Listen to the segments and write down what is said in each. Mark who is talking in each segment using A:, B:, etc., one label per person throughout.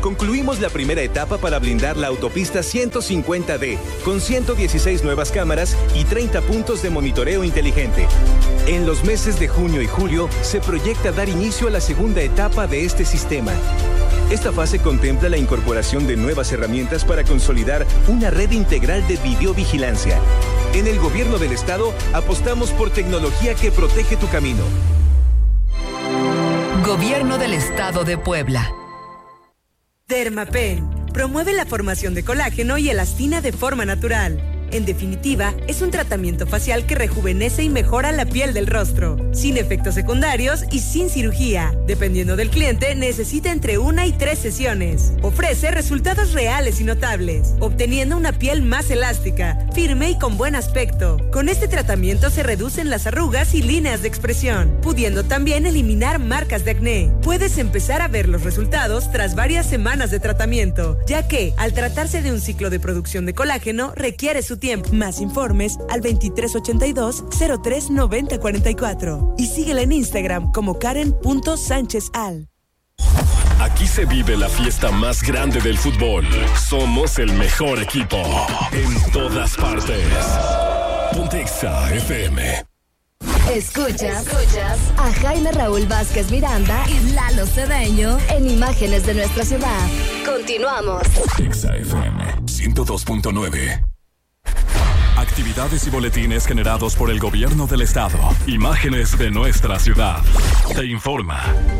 A: concluimos la primera etapa para blindar la autopista 150D, con 116 nuevas cámaras y 30 puntos de monitoreo inteligente. En los meses de junio y julio se proyecta dar inicio a la segunda etapa de este sistema. Esta fase contempla la incorporación de nuevas herramientas para consolidar una red integral de videovigilancia. En el Gobierno del Estado apostamos por tecnología que protege tu camino.
B: Gobierno del Estado de Puebla.
C: Dermapen promueve la formación de colágeno y elastina de forma natural. En definitiva, es un tratamiento facial que rejuvenece y mejora la piel del rostro, sin efectos secundarios y sin cirugía. Dependiendo del cliente, necesita entre 1 y 3 sesiones. Ofrece resultados reales y notables, obteniendo una piel más elástica, firme y con buen aspecto. Con este tratamiento se reducen las arrugas y líneas de expresión, pudiendo también eliminar marcas de acné. Puedes empezar a ver los resultados tras varias semanas de tratamiento, ya que, al tratarse de un ciclo de producción de colágeno, requiere su tiempo. Más informes al 2382-039044 y síguela en Instagram como Karen.SánchezAl.
D: Aquí se vive la fiesta más grande del fútbol. Somos el mejor equipo en todas partes. Ponte Exa FM.
E: Escuchas a Jaime Raúl Vázquez Miranda y Lalo Cedeño en Imágenes de nuestra ciudad. Continuamos.
D: Exa FM 102.9. Actividades y boletines generados por el Gobierno del Estado. Imágenes de nuestra ciudad. Te informa.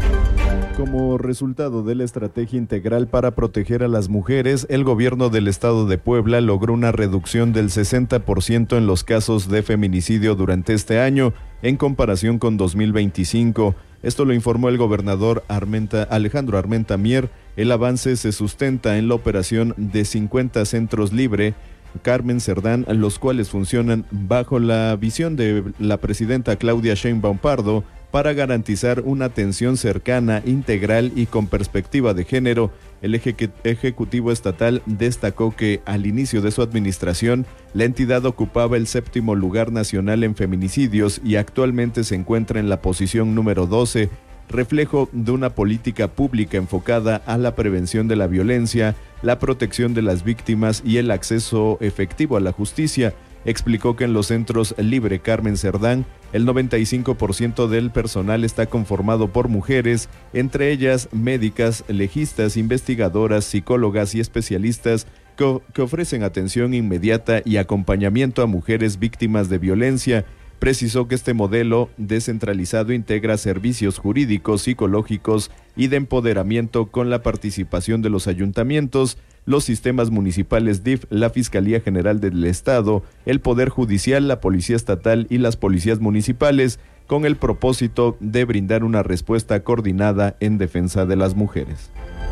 F: Como resultado de la estrategia integral para proteger a las mujeres, el Gobierno del Estado de Puebla logró una reducción del 60% en los casos de feminicidio durante este año, en comparación con 2025. Esto lo informó el gobernador Alejandro Armenta Mier. El avance se sustenta en la operación de 50 centros libre Carmen Cerdán, los cuales funcionan bajo la visión de la presidenta Claudia Sheinbaum Pardo para garantizar una atención cercana, integral y con perspectiva de género. El Ejecutivo Estatal destacó que al inicio de su administración, la entidad ocupaba el 7º lugar nacional en feminicidios y actualmente se encuentra en la posición número 12, reflejo de una política pública enfocada a la prevención de la violencia, la protección de las víctimas y el acceso efectivo a la justicia. Explicó que en los centros Libre Carmen Cerdán, el 95% del personal está conformado por mujeres, entre ellas médicas, legistas, investigadoras, psicólogas y especialistas que ofrecen atención inmediata y acompañamiento a mujeres víctimas de violencia. Precisó que este modelo descentralizado integra servicios jurídicos, psicológicos y de empoderamiento con la participación de los ayuntamientos, los sistemas municipales DIF, la Fiscalía General del Estado, el Poder Judicial, la Policía Estatal y las policías municipales, con el propósito de brindar una respuesta coordinada en defensa de las mujeres.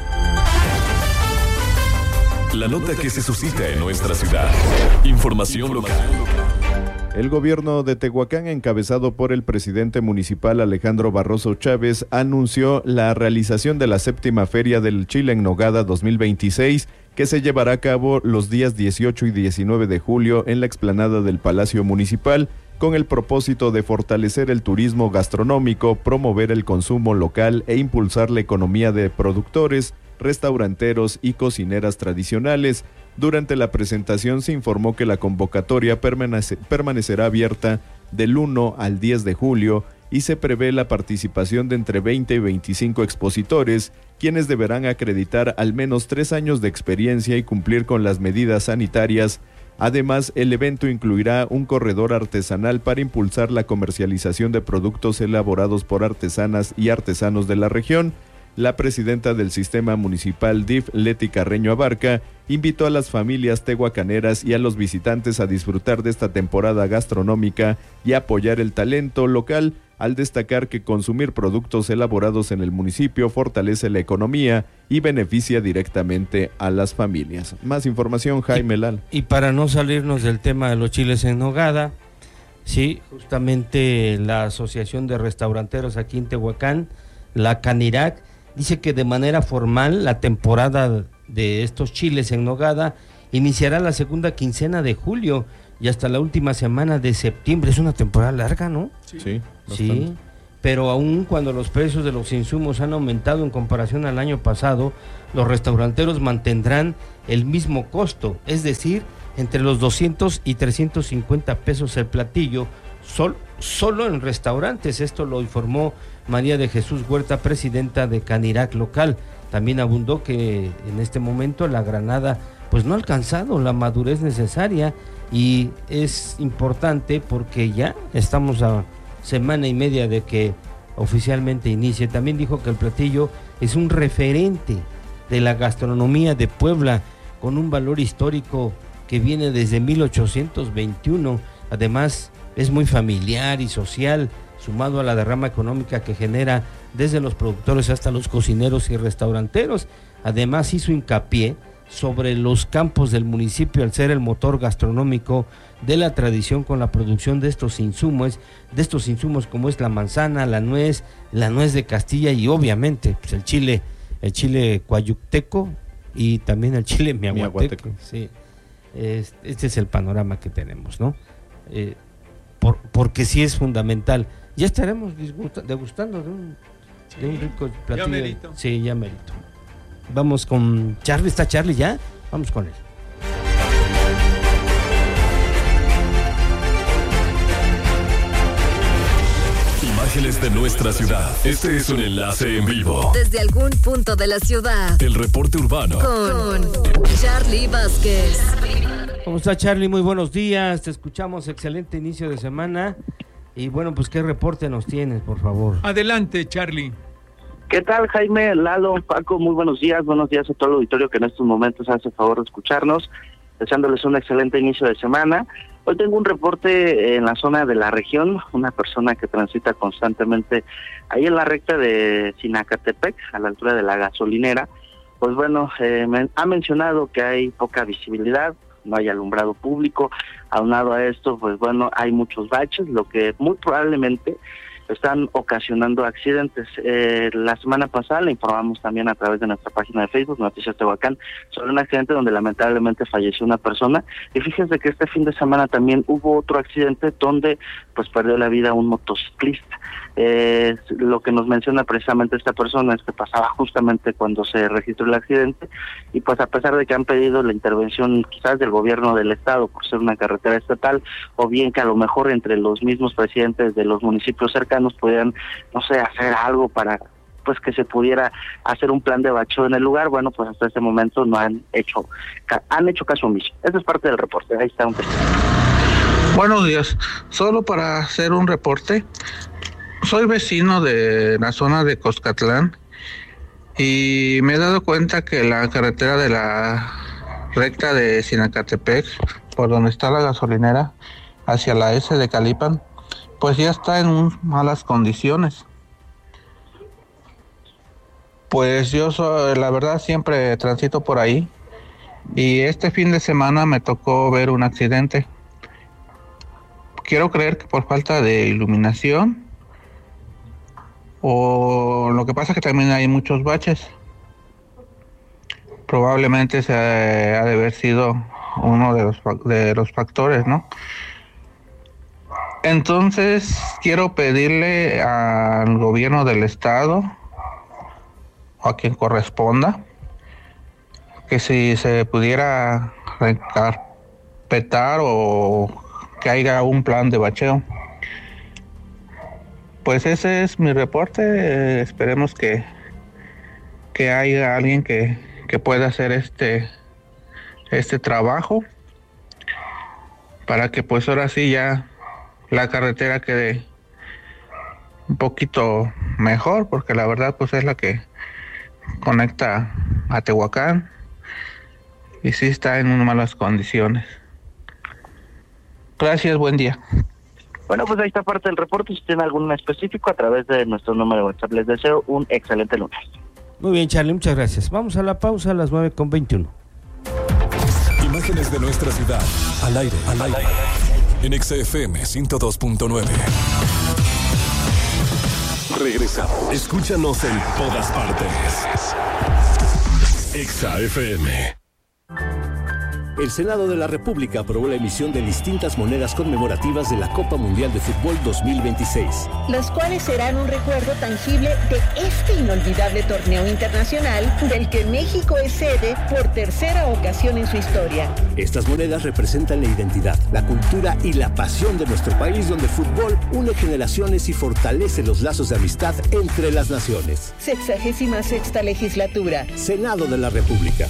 D: La nota que se suscita en nuestra ciudad. Información local.
F: El gobierno de Tehuacán, encabezado por el presidente municipal Alejandro Barroso Chávez, anunció la realización de la 7ª Feria del Chile en Nogada 2026, que se llevará a cabo los días 18 y 19 de julio en la explanada del Palacio Municipal, con el propósito de fortalecer el turismo gastronómico, promover el consumo local e impulsar la economía de productores, restauranteros y cocineras tradicionales. Durante la presentación se informó que la convocatoria permanecerá abierta del 1 al 10 de julio y se prevé la participación de entre 20 y 25 expositores, quienes deberán acreditar al menos 3 años de experiencia y cumplir con las medidas sanitarias. Además, el evento incluirá un corredor artesanal para impulsar la comercialización de productos elaborados por artesanas y artesanos de la región. La presidenta del sistema municipal DIF, Leti Carreño Abarca, invitó a las familias tehuacaneras y a los visitantes a disfrutar de esta temporada gastronómica y apoyar el talento local, al destacar que consumir productos elaborados en el municipio fortalece la economía y beneficia directamente a las familias. Más información, Jaime Lal.
G: Y para no salirnos del tema de los chiles en nogada, sí, justamente la Asociación de Restauranteros aquí en Tehuacán, la Canirac, dice que de manera formal la temporada de estos chiles en nogada iniciará la segunda quincena de julio y hasta la última semana de septiembre. Es una temporada larga, ¿no?
F: Sí.
G: Sí, pero aún cuando los precios de los insumos han aumentado en comparación al año pasado, los restauranteros mantendrán el mismo costo, es decir, entre los 200 y 350 pesos el platillo, solo en restaurantes. Esto lo informó María de Jesús Huerta, presidenta de Canirac local. También abundó que en este momento la granada pues no ha alcanzado la madurez necesaria, y es importante porque ya estamos a semana y media de que oficialmente inicie. También dijo que el platillo es un referente de la gastronomía de Puebla, con un valor histórico que viene desde 1821. Además, es muy familiar y social, sumado a la derrama económica que genera desde los productores hasta los cocineros y restauranteros. Además, hizo hincapié sobre los campos del municipio al ser el motor gastronómico de la tradición, con la producción de estos insumos como es la manzana, la nuez de Castilla y obviamente pues el chile cuayucteco y también el chile miahuateco. Sí. Este es el panorama que tenemos, ¿no? Porque sí es fundamental. Ya estaremos degustando de un rico platillo. Ya merito. Sí, ya merito. Vamos con Charlie. ¿Está Charlie ya? Vamos con él.
D: Imágenes de nuestra ciudad. Este es un enlace en vivo.
E: Desde algún punto de la ciudad.
D: El reporte urbano.
E: Con Charlie Vázquez.
G: ¿Cómo está, Charlie? Muy buenos días. Te escuchamos. Excelente inicio de semana. Y bueno, pues, ¿qué reporte nos tienes, por favor?
H: Adelante, Charlie.
I: ¿Qué tal, Jaime, Lalo, Paco? Muy buenos días a todo el auditorio que en estos momentos hace favor de escucharnos, deseándoles un excelente inicio de semana. Hoy tengo un reporte en la zona de la región, una persona que transita constantemente ahí en la recta de Sinacatepec, a la altura de la gasolinera. Pues bueno, ha mencionado que hay poca visibilidad, no hay alumbrado público. Aunado a esto, pues bueno, hay muchos baches, lo que muy probablemente están ocasionando accidentes. La semana pasada le informamos también a través de nuestra página de Facebook, Noticias Tehuacán, sobre un accidente donde lamentablemente falleció una persona. Y fíjense que este fin de semana también hubo otro accidente donde pues perdió la vida un motociclista. Lo que nos menciona precisamente esta persona es que pasaba justamente cuando se registró el accidente, y pues a pesar de que han pedido la intervención quizás del gobierno del estado por ser una carretera estatal, o bien que a lo mejor entre los mismos presidentes de los municipios cercanos pudieran, no sé, hacer algo para pues que se pudiera hacer un plan de bacheo en el lugar, bueno, pues hasta este momento no han hecho caso omiso. Eso es parte del reporte. Ahí está un testigo.
J: Buenos días. Solo para hacer un reporte. Soy vecino de la zona de Coscatlán y me he dado cuenta que la carretera de la recta de Sinacatepec, por donde está la gasolinera, hacia la S de Calipan, pues ya está en malas condiciones. Pues yo la verdad siempre transito por ahí, y este fin de semana me tocó ver un accidente. Quiero creer que por falta de iluminación, o lo que pasa es que también hay muchos baches. Probablemente se ha de haber sido uno de los factores, ¿no? Entonces quiero pedirle al gobierno del estado, o a quien corresponda, que si se pudiera recarpetar o que haya un plan de bacheo. Pues ese es mi reporte. Esperemos que haya alguien que pueda hacer este trabajo, para que pues ahora sí ya la carretera quede un poquito mejor, porque la verdad pues es la que conecta a Tehuacán y sí está en unas malas condiciones. Gracias, buen día.
I: Bueno, pues ahí está parte del reporte. Si tienen algún específico, a través de nuestro número de WhatsApp. Les deseo un excelente lunes.
G: Muy bien, Charlie, muchas gracias. Vamos a la pausa a las 9:21.
D: Imágenes de nuestra ciudad, al aire. En XFM 102.9. Regresamos. Escúchanos en todas partes. XFM.
H: El Senado de la República aprobó la emisión de distintas monedas conmemorativas de la Copa Mundial de Fútbol 2026.
K: Las cuales serán un recuerdo tangible de este inolvidable torneo internacional del que México es sede por tercera ocasión en su historia.
H: Estas monedas representan la identidad, la cultura y la pasión de nuestro país, donde el fútbol une generaciones y fortalece los lazos de amistad entre las naciones.
K: 66ª legislatura.
H: Senado de la República.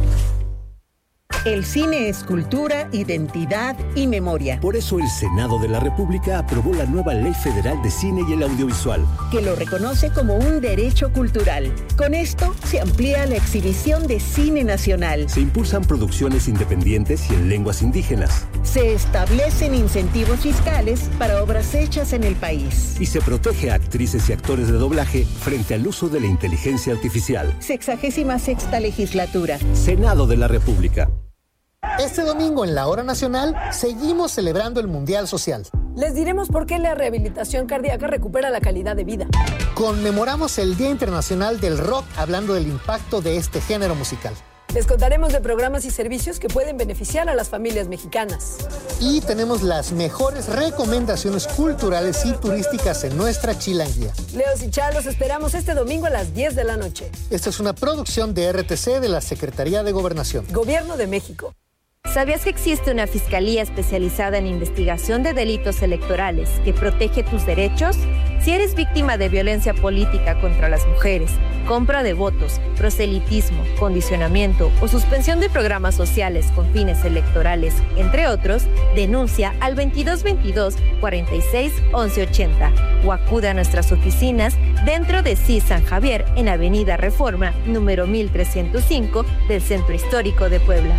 K: El cine es cultura, identidad y memoria.
H: Por eso el Senado de la República aprobó la nueva Ley Federal de Cine y el Audiovisual,
K: que lo reconoce como un derecho cultural. Con esto se amplía la exhibición de cine nacional.
H: Se impulsan producciones independientes y en lenguas indígenas.
K: Se establecen incentivos fiscales para obras hechas en el país.
H: Y se protege a actrices y actores de doblaje frente al uso de la inteligencia artificial.
K: 66ª legislatura.
H: Senado de la República.
L: Este domingo en la Hora Nacional seguimos celebrando el Mundial Social.
M: Les diremos por qué la rehabilitación cardíaca recupera la calidad de vida.
L: Conmemoramos el Día Internacional del Rock hablando del impacto de este género musical.
M: Les contaremos de programas y servicios que pueden beneficiar a las familias mexicanas.
L: Y tenemos las mejores recomendaciones culturales y turísticas en nuestra chilanguía.
M: Leos y Char, los esperamos este domingo a las 10 de la noche.
L: Esta es una producción de RTC de la Secretaría de Gobernación.
M: Gobierno de México.
N: ¿Sabías que existe una fiscalía especializada en investigación de delitos electorales que protege tus derechos? Si eres víctima de violencia política contra las mujeres, compra de votos, proselitismo, condicionamiento o suspensión de programas sociales con fines electorales, entre otros, denuncia al 2222 46 1180 o acude a nuestras oficinas dentro de CIS San Javier en Avenida Reforma, número 1305 del Centro Histórico de Puebla.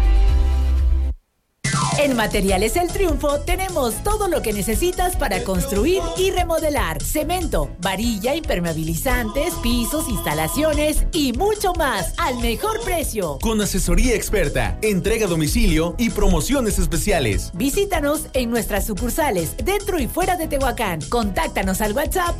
O: En Materiales El Triunfo tenemos todo lo que necesitas para construir y remodelar. Cemento, varilla, impermeabilizantes, pisos, instalaciones y mucho más al mejor precio.
P: Con asesoría experta, entrega a domicilio y promociones especiales.
O: Visítanos en nuestras sucursales dentro y fuera de Tehuacán. Contáctanos al WhatsApp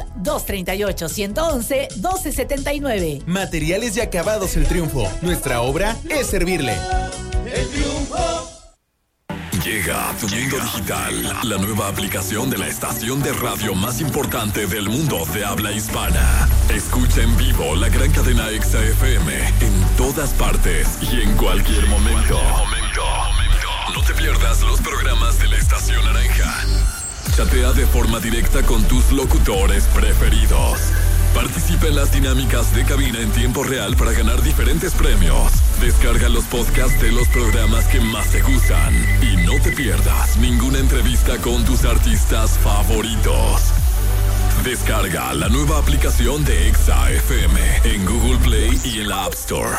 O: 238-111-1279.
P: Materiales y acabados El Triunfo. Nuestra obra es servirle.
D: El Triunfo. Llega a tu mundo digital, la nueva aplicación de la estación de radio más importante del mundo de habla hispana. Escucha en vivo la gran cadena Exa FM en todas partes y en cualquier momento. No te pierdas los programas de la estación naranja. Chatea de forma directa con tus locutores preferidos. Participa en las dinámicas de cabina en tiempo real para ganar diferentes premios. Descarga los podcasts de los programas que más te gustan y no te pierdas ninguna entrevista con tus artistas favoritos. Descarga la nueva aplicación de Exa FM en Google Play y en la App Store.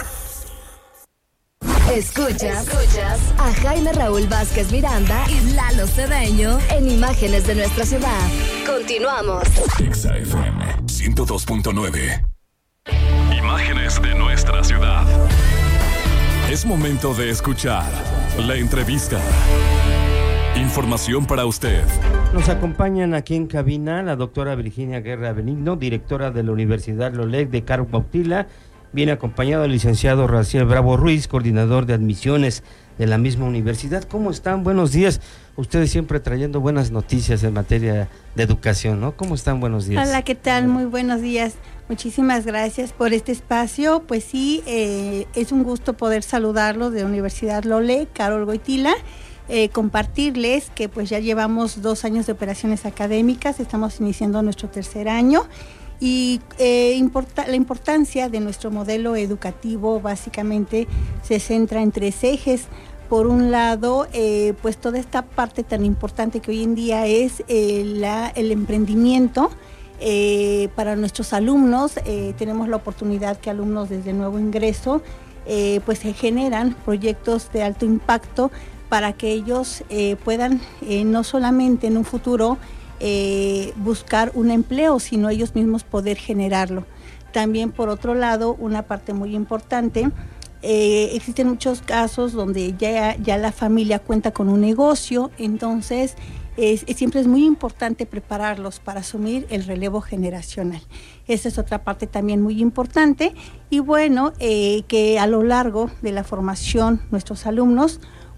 E: Escuchas a Jaime Raúl Vázquez Miranda y Lalo Cedeño en Imágenes de nuestra ciudad. Continuamos.
D: Exa FM 102.9. Imágenes de nuestra ciudad. Es momento de escuchar la entrevista. Información para usted.
G: Nos acompañan aquí en cabina la doctora Virginia Guerra Benigno, directora de la Universidad LOLEC de Caro Cuautila. Viene acompañado del licenciado Raciel Bravo Ruiz, coordinador de admisiones de la misma universidad. ¿Cómo están? Buenos días. Ustedes siempre trayendo buenas noticias en materia de educación, ¿no? ¿Cómo están? Buenos días.
Q: Hola, ¿qué tal? Muy buenos días. Muchísimas gracias por este espacio. Pues sí, es un gusto poder saludarlos de la Universidad LOLEC, Caro Cuautila. Compartirles que pues ya llevamos 2 años de operaciones académicas, estamos iniciando nuestro 3er año. Y la importancia de nuestro modelo educativo básicamente se centra en 3 ejes. Por un lado, pues toda esta parte tan importante que hoy en día es el emprendimiento. Para nuestros alumnos, tenemos la oportunidad que alumnos desde nuevo ingreso pues se generan proyectos de alto impacto para que ellos puedan no solamente en un futuro buscar un empleo, sino ellos mismos poder generarlo. También, por otro lado, una parte muy importante, existen muchos casos donde ya la familia cuenta con un negocio, entonces siempre es muy importante prepararlos para asumir el relevo generacional. Esa es otra parte también muy importante. Y bueno, que a lo largo de la formación nuestros alumnos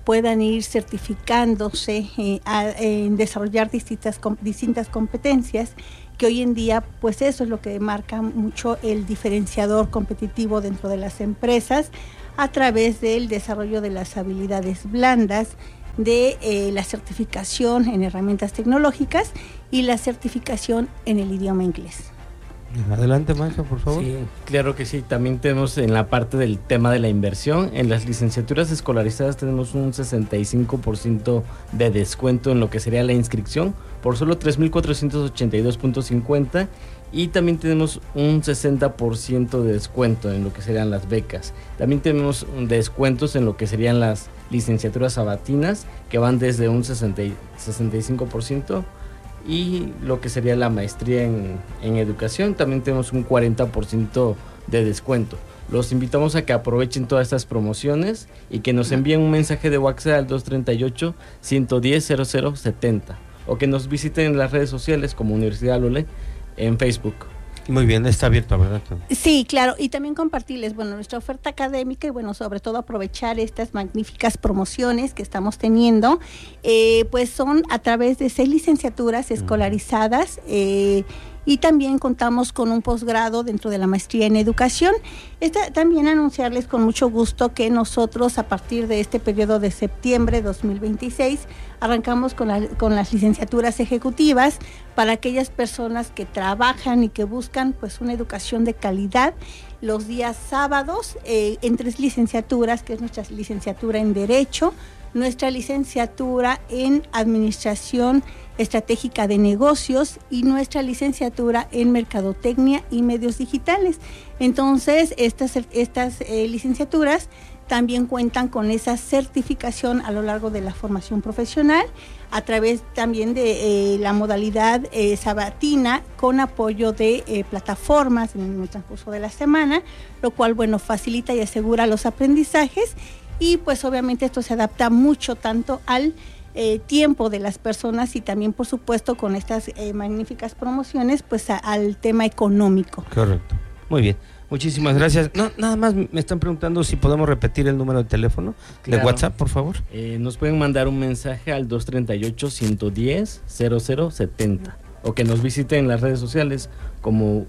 Q: puedan ir certificándose en desarrollar distintas competencias, que hoy en día pues eso es lo que marca mucho el diferenciador competitivo dentro de las empresas, a través del desarrollo de las habilidades blandas, de la certificación en herramientas tecnológicas y la certificación en el idioma inglés.
G: Adelante, maestro, por favor.
R: Sí, claro que sí. También tenemos en la parte del tema de la inversión, en las licenciaturas escolarizadas tenemos un 65% de descuento en lo que sería la inscripción, por solo 3,482.50, y también tenemos un 60% de descuento en lo que serían las becas. También tenemos descuentos en lo que serían las licenciaturas sabatinas, que van desde un 65%, y lo que sería la maestría en educación, también tenemos un 40% de descuento. Los invitamos a que aprovechen todas estas promociones y que nos envíen un mensaje de WhatsApp al 238-110-0070, o que nos visiten en las redes sociales como Universidad Lole en Facebook.
G: Muy bien, está abierto, ¿verdad?
Q: Sí, claro, y también compartirles, nuestra oferta académica y sobre todo aprovechar estas magníficas promociones que estamos teniendo, pues son a través de 6 licenciaturas escolarizadas, y también contamos con un posgrado dentro de la maestría en educación. También anunciarles con mucho gusto que nosotros a partir de este periodo de septiembre 2026 arrancamos con las licenciaturas ejecutivas para aquellas personas que trabajan y que buscan pues una educación de calidad los días sábados, en 3 licenciaturas, que es nuestra licenciatura en Derecho, nuestra licenciatura en Administración Estratégica de Negocios y nuestra licenciatura en Mercadotecnia y Medios Digitales. Entonces, estas licenciaturas también cuentan con esa certificación a lo largo de la formación profesional, a través también de la modalidad sabatina, con apoyo de plataformas en el transcurso de la semana, lo cual, facilita y asegura los aprendizajes, y pues obviamente esto se adapta mucho tanto al tiempo de las personas y también, por supuesto, con estas magníficas promociones, pues al tema económico.
G: Correcto. Muy bien. Muchísimas gracias. No, nada más me están preguntando si podemos repetir el número de teléfono de WhatsApp, por favor.
R: Nos pueden mandar un mensaje al 238-110-0070, o que nos visiten en las redes sociales como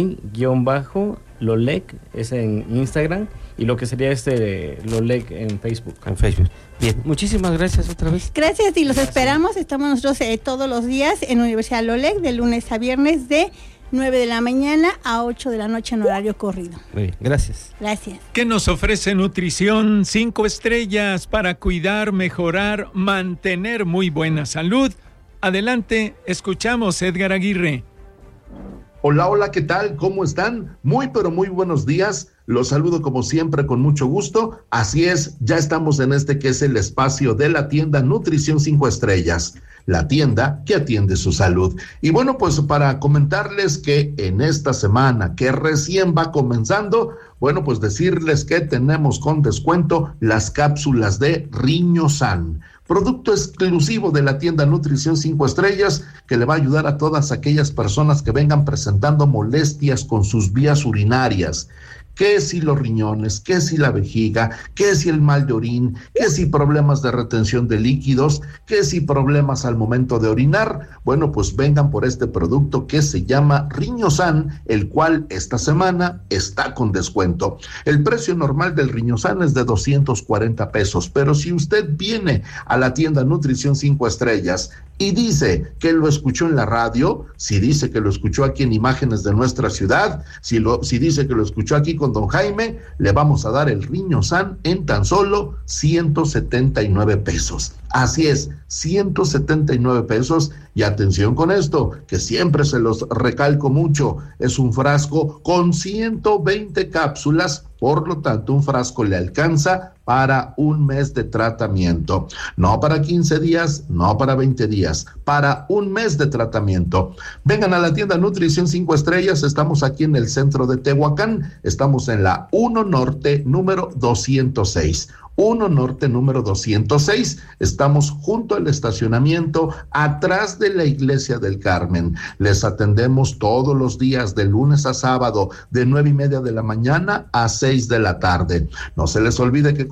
R: uni-lolec, es en Instagram, y lo que sería Lolec en Facebook.
G: Bien, muchísimas gracias otra vez.
Q: Gracias, y los esperamos. Estamos nosotros todos los días en Universidad Lolec, de lunes a viernes, de 9 de la mañana a 8 de la noche en horario corrido.
G: Muy bien, gracias.
Q: Gracias.
S: ¿Qué nos ofrece nutrición 5 estrellas para cuidar, mejorar, mantener muy buena salud? Adelante, escuchamos Edgar Aguirre.
T: Hola, ¿qué tal? ¿Cómo están? Muy, pero muy buenos días. Los saludo como siempre con mucho gusto. Así es, ya estamos en que es el espacio de la tienda Nutrición 5 estrellas. La tienda que atiende su salud. Y pues para comentarles que en esta semana que recién va comenzando, pues decirles que tenemos con descuento las cápsulas de Riñosan, producto exclusivo de la tienda Nutrición 5 estrellas, que le va a ayudar a todas aquellas personas que vengan presentando molestias con sus vías urinarias. ¿Qué si los riñones? ¿Qué si la vejiga? ¿Qué si el mal de orín? ¿Qué si problemas de retención de líquidos? ¿Qué si problemas al momento de orinar? Pues vengan por este producto que se llama Riñosan, el cual esta semana está con descuento. El precio normal del Riñosan es de 240 pesos, pero si usted viene a la tienda Nutrición 5 estrellas y dice que lo escuchó en la radio, si dice que lo escuchó aquí en Imágenes de Nuestra Ciudad, si dice que lo escuchó aquí con don Jaime, le vamos a dar el Riñosan en tan solo 179 pesos. Así es, 179 pesos. Y atención con esto, que siempre se los recalco mucho, es un frasco con 120 cápsulas, por lo tanto un frasco le alcanza para un mes de tratamiento. No para 15 días, no para 20 días, para un mes de tratamiento. Vengan a la tienda Nutrición 5 estrellas, estamos aquí en el centro de Tehuacán, estamos en la 1 Norte número 206. 1 Norte número 206, estamos junto al estacionamiento, atrás de la Iglesia del Carmen. Les atendemos todos los días, de lunes a sábado, de 9:30 de la mañana a 6 de la tarde. No se les olvide que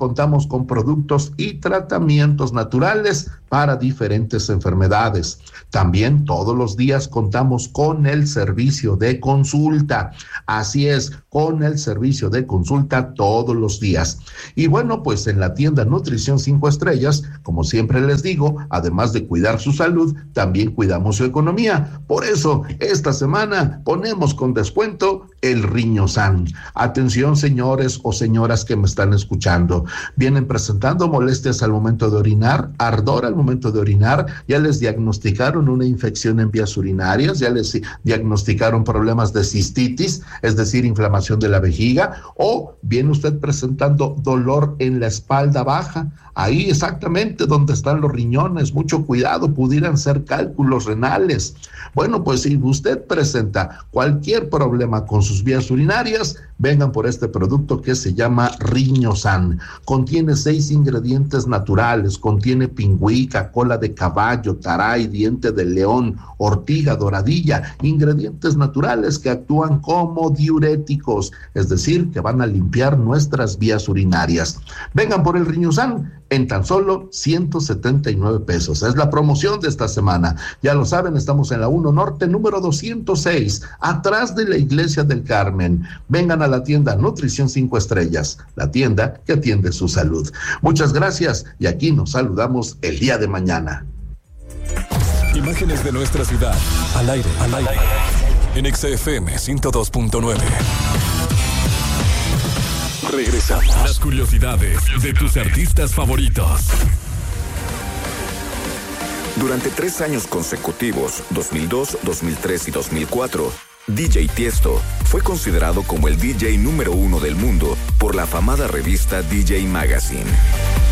T: contamos con productos y tratamientos naturales para diferentes enfermedades. También todos los días contamos con el servicio de consulta. Así es, con el servicio de consulta todos los días. Y bueno, pues en la tienda Nutrición 5 Estrellas, como siempre les digo, además de cuidar su salud, también cuidamos su economía. Por eso, esta semana ponemos con descuento el Riñosan. Atención, señores o señoras que me están escuchando. Vienen presentando molestias al momento de orinar, ardor al momento de orinar, ya les diagnosticaron una infección en vías urinarias, ya les diagnosticaron problemas de cistitis, es decir, inflamación de la vejiga, o viene usted presentando dolor en la espalda baja, ahí exactamente donde están los riñones, mucho cuidado, pudieran ser cálculos renales. Bueno, pues si usted presenta cualquier problema con sus vías urinarias, vengan por este producto que se llama Riñosan. Contiene 6 ingredientes naturales, contiene pingüica, cola de caballo, taray, diente de león, ortiga, doradilla, ingredientes naturales que actúan como diuréticos, es decir, que van a limpiar nuestras vías urinarias. Vengan por el Riñosan en tan solo 179 pesos. Es la promoción de esta semana. Ya lo saben, estamos en la 1 Norte, número 206, atrás de la Iglesia del Carmen. Vengan a la tienda Nutrición 5 Estrellas, la tienda que atiende su salud. Muchas gracias y aquí nos saludamos el día de mañana.
D: Imágenes de nuestra ciudad, al aire, en XFM 102.9. Regresamos. Las curiosidades de tus artistas favoritos.
U: Durante 3 años consecutivos, 2002, 2003 y 2004, DJ Tiesto fue considerado como el DJ número 1 del mundo por la afamada revista DJ Magazine.